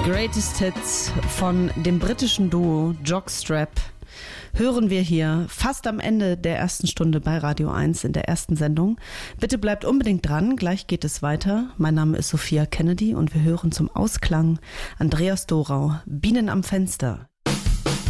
Greatest Hits von dem britischen Duo Jockstrap hören wir hier fast am Ende der ersten Stunde bei Radio 1 in der ersten Sendung. Bitte bleibt unbedingt dran, gleich geht es weiter. Mein Name ist Sophia Kennedy und wir hören zum Ausklang Andreas Dorau, Bienen am Fenster.